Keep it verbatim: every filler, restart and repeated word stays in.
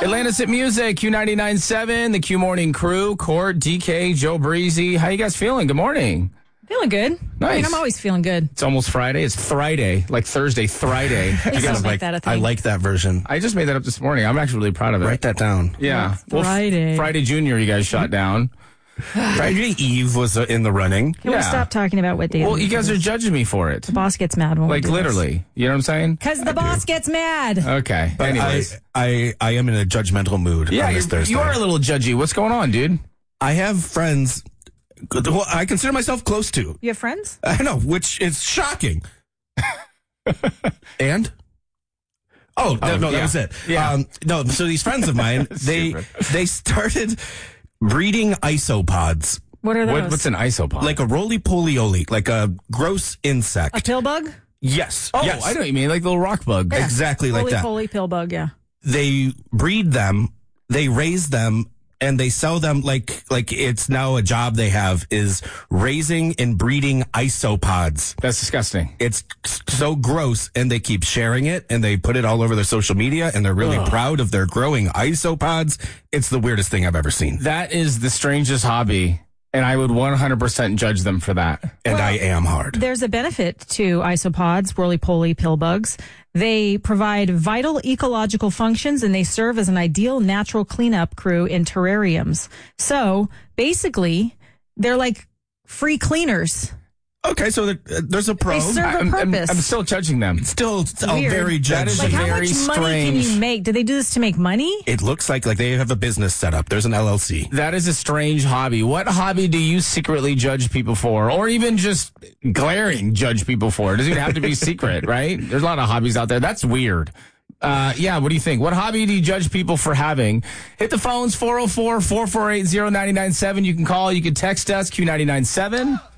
Atlantis at Music, Q ninety-nine point seven, the Q Morning Crew, Court, D K, Joe Breezy. How you guys feeling? Good morning. Feeling good. Nice. I mean, I'm always feeling good. It's almost Friday. It's Friday, like Thursday, Friday. Please don't make like, that a thing. I like that version. I just made that up this morning. I'm actually really proud of it. Write that down. Yeah. Well, Friday. Well, Friday Junior, you guys shot down. Friday Eve was uh, in the running. Can yeah. we stop talking about what day? Well, you guys are judging me for it. The boss gets mad when Like, we do literally. You know what I'm saying? Because the boss gets mad. Okay. But Anyways. I, I, I am in a judgmental mood yeah, on this you're, Thursday. you are a little judgy. What's going on, dude? I have friends who I consider myself close to. You have friends? I know, which is shocking. And? Oh, Oh, no, no yeah. that was it. Yeah. Um, no, so these friends of mine, they Stupid. they started breeding isopods, What are those? What, what's an isopod? like a roly-poly-oly, like a gross insect. a pill bug? Yes. oh, yes. I know what you mean. Like little rock bug. Yeah. Exactly like that. Roly-poly pill bug, yeah. They breed them, they raise them, and they sell them like like it's now a job they have is raising and breeding isopods. That's disgusting. It's so gross, and they keep sharing it, and they put it all over their social media, and they're really Ugh. proud of their growing isopods. It's the weirdest thing I've ever seen, That is the strangest hobby, and I would one hundred percent judge them for that. and Well, I am hard. There's a benefit to isopods, roly-poly pill bugs. They provide vital ecological functions, and they serve as an ideal natural cleanup crew in terrariums. So basically, they're like free cleaners. Okay, so there, uh, there's a pro. They serve a I'm, I'm, purpose. I'm still judging them. Still, a Weird. very That is judgy. Like, how very much money can strange. you make? Do they do this to make money? It looks like like they have a business set up. There's an L L C. That is a strange hobby. What hobby do you secretly judge people for, or even just glaring judge people for? It doesn't even have to be secret, right? There's a lot of hobbies out there. That's weird. Uh, yeah, what do you think? What hobby do you judge people for having? Hit the phones, four oh four, four four eight, oh nine nine seven. You can call, you can text us, Q nine nine seven.